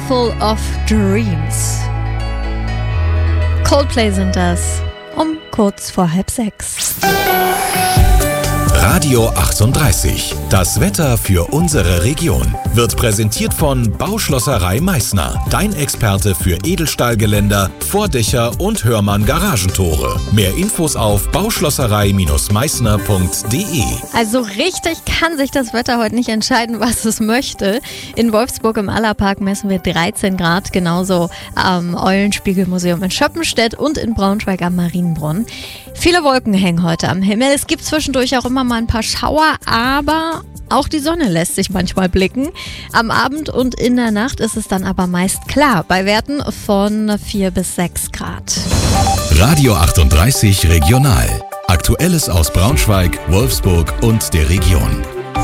Full of Dreams. Coldplay sind das, um kurz vor 5:30. Radio 38. Das Wetter für unsere Region wird präsentiert von Bauschlosserei Meißner. Dein Experte für Edelstahlgeländer, Vordächer und Hörmann Garagentore. Mehr Infos auf bauschlosserei-meißner.de. Also richtig kann sich das Wetter heute nicht entscheiden, was es möchte. In Wolfsburg im Allerpark messen wir 13 Grad, genauso am Eulenspiegelmuseum in Schöppenstedt und in Braunschweig am Marienbrunnen. Viele Wolken hängen heute am Himmel. Es gibt zwischendurch auch immer mal ein paar Schauer, aber auch die Sonne lässt sich manchmal blicken. Am Abend und in der Nacht ist es dann aber meist klar, bei Werten von 4 bis 6 Grad. Radio 38 Regional. Aktuelles aus Braunschweig, Wolfsburg und der Region.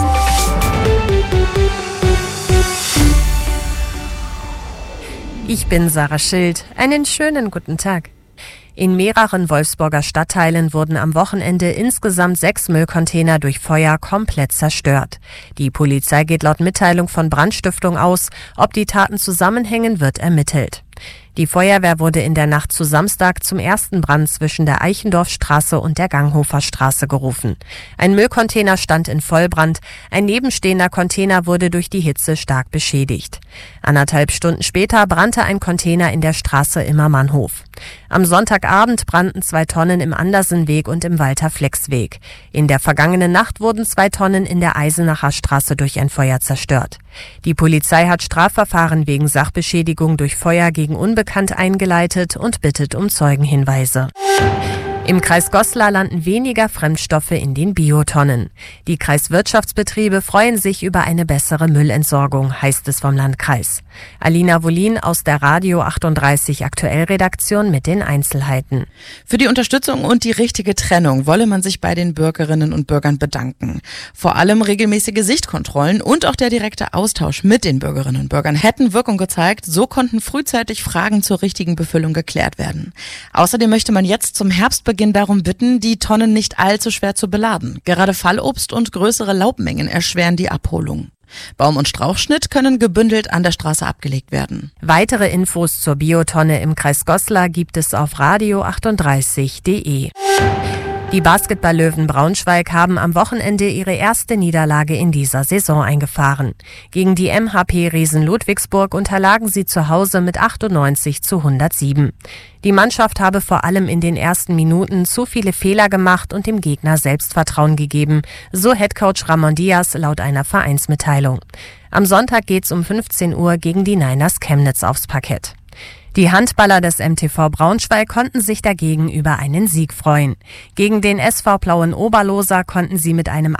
Ich bin Sarah Schild. Einen schönen guten Tag. In mehreren Wolfsburger Stadtteilen wurden am Wochenende insgesamt 6 Müllcontainer durch Feuer komplett zerstört. Die Polizei geht laut Mitteilung von Brandstiftung aus. Ob die Taten zusammenhängen, wird ermittelt. Die Feuerwehr wurde in der Nacht zu Samstag zum ersten Brand zwischen der Eichendorfstraße und der Ganghofer Straße gerufen. Ein Müllcontainer stand in Vollbrand, ein nebenstehender Container wurde durch die Hitze stark beschädigt. 1,5 Stunden später brannte ein Container in der Straße Immermannhof. Am Sonntagabend brannten 2 Tonnen im Andersenweg und im Walter-Flex-Weg. In der vergangenen Nacht wurden 2 Tonnen in der Eisenacher Straße durch ein Feuer zerstört. Die Polizei hat Strafverfahren wegen Sachbeschädigung durch Feuer gegen Unbekannt eingeleitet und bittet um Zeugenhinweise. Im Kreis Goslar landen weniger Fremdstoffe in den Biotonnen. Die Kreiswirtschaftsbetriebe freuen sich über eine bessere Müllentsorgung, heißt es vom Landkreis. Alina Wolin aus der Radio 38 Aktuellredaktion mit den Einzelheiten. Für die Unterstützung und die richtige Trennung wolle man sich bei den Bürgerinnen und Bürgern bedanken. Vor allem regelmäßige Sichtkontrollen und auch der direkte Austausch mit den Bürgerinnen und Bürgern hätten Wirkung gezeigt. So konnten frühzeitig Fragen zur richtigen Befüllung geklärt werden. Außerdem möchte man jetzt zum Herbstbeginn darum bitten, die Tonnen nicht allzu schwer zu beladen. Gerade Fallobst und größere Laubmengen erschweren die Abholung. Baum- und Strauchschnitt können gebündelt an der Straße abgelegt werden. Weitere Infos zur Biotonne im Kreis Goslar gibt es auf radio38.de. Die Basketball-Löwen Braunschweig haben am Wochenende ihre erste Niederlage in dieser Saison eingefahren. Gegen die MHP-Riesen Ludwigsburg unterlagen sie zu Hause mit 98:107. Die Mannschaft habe vor allem in den ersten Minuten zu viele Fehler gemacht und dem Gegner Selbstvertrauen gegeben, so Headcoach Ramon Diaz laut einer Vereinsmitteilung. Am Sonntag geht's um 15 Uhr gegen die Niners Chemnitz aufs Parkett. Die Handballer des MTV Braunschweig konnten sich dagegen über einen Sieg freuen. Gegen den SV Plauen Oberloser konnten sie mit einem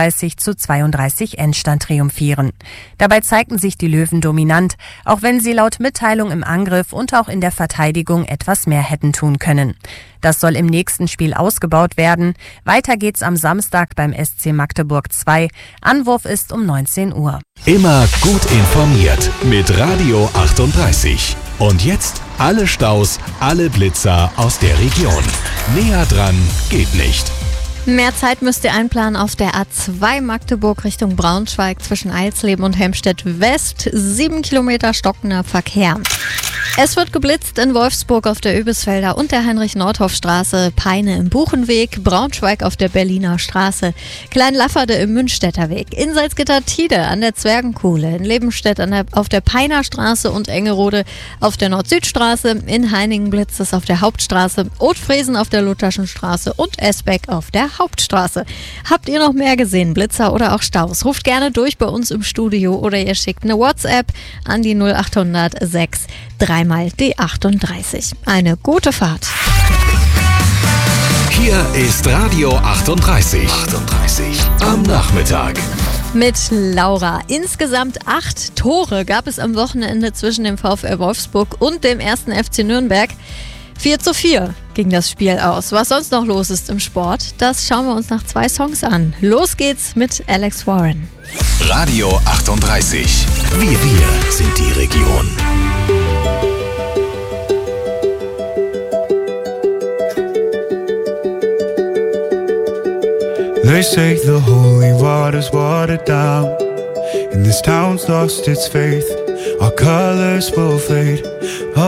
38:32 Endstand triumphieren. Dabei zeigten sich die Löwen dominant, auch wenn sie laut Mitteilung im Angriff und auch in der Verteidigung etwas mehr hätten tun können. Das soll im nächsten Spiel ausgebaut werden. Weiter geht's am Samstag beim SC Magdeburg 2. Anwurf ist um 19 Uhr. Immer gut informiert mit Radio 38. Und jetzt alle Staus, alle Blitzer aus der Region. Näher dran geht nicht. Mehr Zeit müsst ihr einplanen auf der A2 Magdeburg Richtung Braunschweig zwischen Eilsleben und Helmstedt West. 7 Kilometer stockender Verkehr. Es wird geblitzt in Wolfsburg auf der Öbisfelder und der Heinrich-Nordhoff-Straße, Peine im Buchenweg, Braunschweig auf der Berliner Straße, Kleinlafferde im Münchstädter Weg, in Salzgitter-Tide an der Zwergenkuhle, in Lebenstedt auf der Peiner Straße und Engerode auf der Nord-Süd-Straße, in Heiningen blitzt es auf der Hauptstraße, Othfriesen auf der Lutherschen Straße und Esbeck auf der Hauptstraße. Habt ihr noch mehr gesehen, Blitzer oder auch Staus? Ruft gerne durch bei uns im Studio oder ihr schickt eine WhatsApp an die 0800 6 3x die 38. Eine gute Fahrt. Hier ist Radio 38. Am Nachmittag. Mit Laura. Insgesamt 8 Tore gab es am Wochenende zwischen dem VfL Wolfsburg und dem 1. FC Nürnberg. 4:4 ging das Spiel aus. Was sonst noch los ist im Sport, das schauen wir uns nach 2 Songs an. Los geht's mit Alex Warren. Radio 38. Wir sind die Region. They say the holy water's watered down, and this town's lost its faith. our colors will fade.